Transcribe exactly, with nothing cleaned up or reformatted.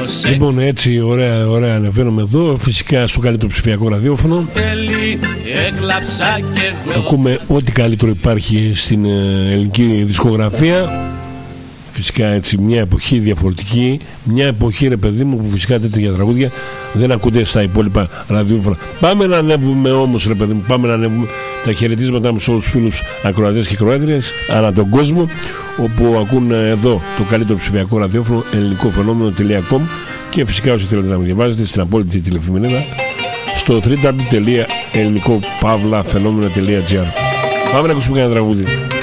Λοιπόν, έτσι ωραία, ωραία ανεβαίνουμε εδώ. Φυσικά στο καλύτερο ψηφιακό ραδιόφωνο. Ακούμε ό,τι καλύτερο υπάρχει στην ελληνική δισκογραφία. Φυσικά έτσι μια εποχή διαφορετική. Μια εποχή, ρε παιδί μου, που φυσικά τέτοια τραγούδια δεν ακούτε στα υπόλοιπα ραδιόφωνα. Πάμε να ανέβουμε όμως, ρε παιδί μου, πάμε να ανέβουμε. Τα χαιρετίσματα μου σε όλους τους φίλους ακροατές και ακροάτριες ανά τον κόσμο, όπου ακούν εδώ το καλύτερο ψηφιακό ραδιόφωνο ελληνικό φαινόμενο τελεία com, και φυσικά όσοι θέλετε να με διαβάζετε στην απόλυτη τηλεφημερίδα στο double-u double-u double-u τελεία ελληνικό παύλα φαινόμενο τελεία gr. Πάμε να ακούσουμε ένα τραγούδι.